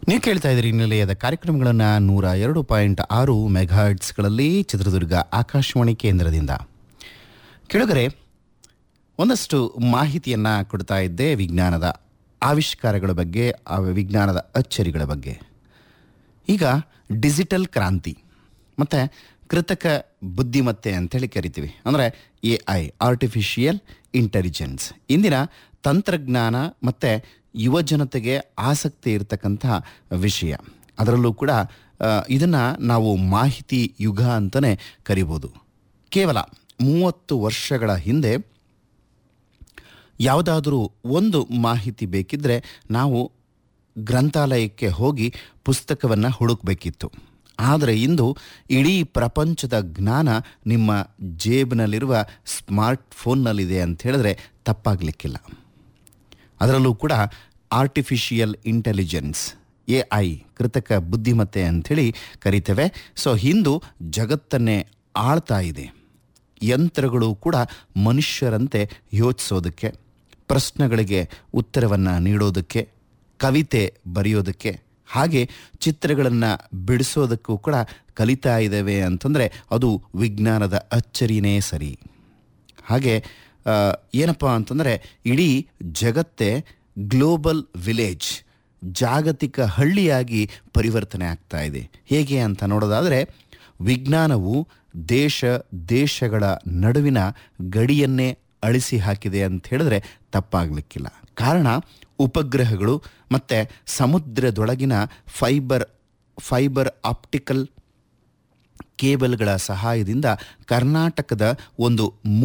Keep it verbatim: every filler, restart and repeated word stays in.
ನೀವು ಕೇಳ್ತಾ ಇದ್ದೀರಿ ನಿಲಯದ ಕಾರ್ಯಕ್ರಮಗಳನ್ನು ನೂರ ಎರಡು ಪಾಯಿಂಟ್ ಆರು ಮೆಗಾಹರ್ಟ್ಸ್ಗಳಲ್ಲಿ ಚಿತ್ರದುರ್ಗ ಆಕಾಶವಾಣಿ ಕೇಂದ್ರದಿಂದ. ಕೆಳಗರೆ ಒಂದಷ್ಟು ಮಾಹಿತಿಯನ್ನು ಕೊಡ್ತಾ ಇದ್ದೆ ವಿಜ್ಞಾನದ ಆವಿಷ್ಕಾರಗಳ ಬಗ್ಗೆ, ಆ ವಿಜ್ಞಾನದ ಅಚ್ಚರಿಗಳ ಬಗ್ಗೆ. ಈಗ ಡಿಜಿಟಲ್ ಕ್ರಾಂತಿ ಮತ್ತು ಕೃತಕ ಬುದ್ಧಿಮತ್ತೆ ಅಂತೇಳಿ ಕರಿತೀವಿ, ಅಂದರೆ ಎ ಐ ಆರ್ಟಿಫಿಷಿಯಲ್ ಇಂಟೆಲಿಜೆನ್ಸ್ ಇಂದಿನ ತಂತ್ರಜ್ಞಾನ ಮತ್ತು ಯುವಜನತೆಗೆ ಆಸಕ್ತಿ ಇರತಕ್ಕಂಥ ವಿಷಯ. ಅದರಲ್ಲೂ ಕೂಡ ಇದನ್ನು ನಾವು ಮಾಹಿತಿ ಯುಗ ಅಂತಲೇ ಕರಿಬೋದು. ಕೇವಲ ಮೂವತ್ತು ವರ್ಷಗಳ ಹಿಂದೆ ಯಾವುದಾದರೂ ಒಂದು ಮಾಹಿತಿ ಬೇಕಿದ್ದರೆ ನಾವು ಗ್ರಂಥಾಲಯಕ್ಕೆ ಹೋಗಿ ಪುಸ್ತಕವನ್ನು ಹುಡುಕಬೇಕಿತ್ತು. ಆದರೆ ಇಂದು ಇಡೀ ಪ್ರಪಂಚದ ಜ್ಞಾನ ನಿಮ್ಮ ಜೇಬಿನಲ್ಲಿರುವ ಸ್ಮಾರ್ಟ್ ಫೋನ್ನಲ್ಲಿದೆ ಅಂತ ಹೇಳಿದ್ರೆ ತಪ್ಪಾಗಲಿಕ್ಕಿಲ್ಲ. ಅದರಲ್ಲೂ ಕೂಡ ಆರ್ಟಿಫಿಷಿಯಲ್ ಇಂಟೆಲಿಜೆನ್ಸ್, ಎ ಐ ಕೃತಕ ಬುದ್ಧಿಮತ್ತೆ ಅಂಥೇಳಿ ಕರಿತೇವೆ. ಸೊ ಇಂದು ಜಗತ್ತನ್ನೇ ಆಳ್ತಾ ಇದೆ. ಯಂತ್ರಗಳು ಕೂಡ ಮನುಷ್ಯರಂತೆ ಯೋಚಿಸೋದಕ್ಕೆ, ಪ್ರಶ್ನೆಗಳಿಗೆ ಉತ್ತರವನ್ನು ನೀಡೋದಕ್ಕೆ, ಕವಿತೆ ಬರೆಯೋದಕ್ಕೆ, ಹಾಗೆ ಚಿತ್ರಗಳನ್ನು ಬಿಡಿಸೋದಕ್ಕೂ ಕೂಡ ಕಲಿತಾ ಇದ್ದೇವೆ ಅಂತಂದರೆ ಅದು ವಿಜ್ಞಾನದ ಅಚ್ಚರಿನೇ ಸರಿ. ಹಾಗೆ ಏನಪ್ಪ ಅಂತಂದರೆ ಇಡೀ ಜಗತ್ತೇ ಗ್ಲೋಬಲ್ ವಿಲೇಜ್, ಜಾಗತಿಕ ಹಳ್ಳಿಯಾಗಿ ಪರಿವರ್ತನೆ ಆಗ್ತಾ ಇದೆ. ಹೇಗೆ ಅಂತ ನೋಡೋದಾದರೆ ವಿಜ್ಞಾನವು ದೇಶ ದೇಶಗಳ ನಡುವಿನ ಗಡಿಯನ್ನೇ ಅಳಿಸಿ ಹಾಕಿದೆ ಅಂತ ಹೇಳಿದ್ರೆ ತಪ್ಪಾಗಲಿಕ್ಕಿಲ್ಲ. ಕಾರಣ ಉಪಗ್ರಹಗಳು ಮತ್ತು ಸಮುದ್ರದೊಳಗಿನ ಫೈಬರ್ ಫೈಬರ್ ಆಪ್ಟಿಕಲ್ ಕೇಬಲ್ಗಳ ಸಹಾಯದಿಂದ ಕರ್ನಾಟಕದ ಒಂದು